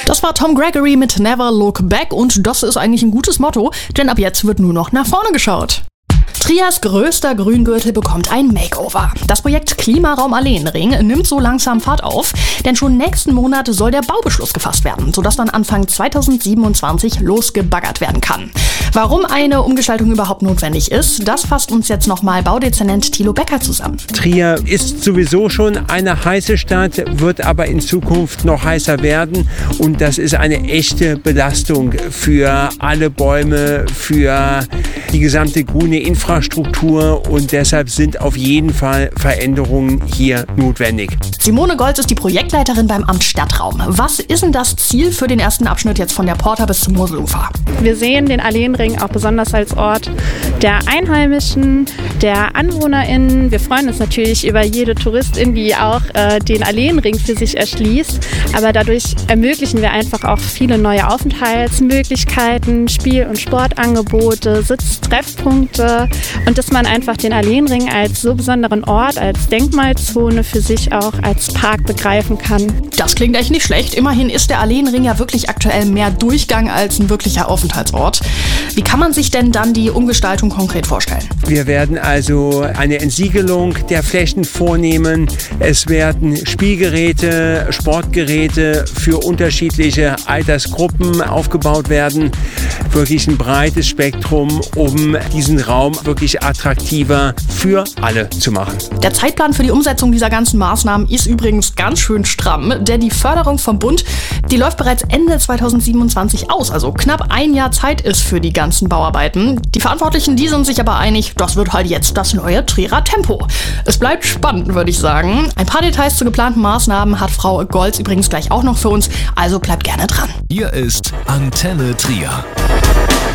Das war Tom Gregory mit Never Look Back und das ist eigentlich ein gutes Motto, denn ab jetzt wird nur noch nach vorne geschaut. Triers größter Grüngürtel bekommt ein Makeover. Das Projekt Klimaraum Alleenring nimmt so langsam Fahrt auf, denn schon nächsten Monat soll der Baubeschluss gefasst werden, sodass dann Anfang 2027 losgebaggert werden kann. Warum eine Umgestaltung überhaupt notwendig ist, das fasst uns jetzt nochmal Baudezernent Thilo Becker zusammen. Trier ist sowieso schon eine heiße Stadt, wird aber in Zukunft noch heißer werden und das ist eine echte Belastung für alle Bäume, für die gesamte grüne Infrastruktur und deshalb sind auf jeden Fall Veränderungen hier notwendig. Simone Golz ist die Projektleiterin beim Amt Stadtraum. Was ist denn das Ziel für den ersten Abschnitt jetzt von der Porta bis zum Moselufer? Wir sehen den Alleenring auch besonders als Ort der Einheimischen, der AnwohnerInnen. Wir freuen uns natürlich über jede Touristin, die auch den Alleenring für sich erschließt. Aber dadurch ermöglichen wir einfach auch viele neue Aufenthaltsmöglichkeiten, Spiel- und Sportangebote, Sitztreffpunkte und dass man einfach den Alleenring als so besonderen Ort, als Denkmalzone für sich auch als Park begreifen kann. Das klingt echt nicht schlecht. Immerhin ist der Alleenring ja wirklich aktuell mehr Durchgang als ein wirklicher Aufenthaltsort. Wie kann man sich denn dann die Umgestaltung konkret vorstellen? Wir werden also eine Entsiegelung der Flächen vornehmen. Es werden Spielgeräte, Sportgeräte für unterschiedliche Altersgruppen aufgebaut werden. Wirklich ein breites Spektrum, um diesen Raum wirklich attraktiver für alle zu machen. Der Zeitplan für die Umsetzung dieser ganzen Maßnahmen ist übrigens ganz schön stramm, denn die Förderung vom Bund, die läuft bereits Ende 2027 aus, also knapp ein Jahr Zeit ist für die ganzen Bauarbeiten. Die Verantwortlichen, die sind sich aber einig, das wird halt jetzt das neue Trierer Tempo. Es bleibt spannend, würde ich sagen. Ein paar Details zu geplanten Maßnahmen hat Frau Golz übrigens gleich auch noch für uns, also bleibt gerne dran. Hier ist Antenne Trier.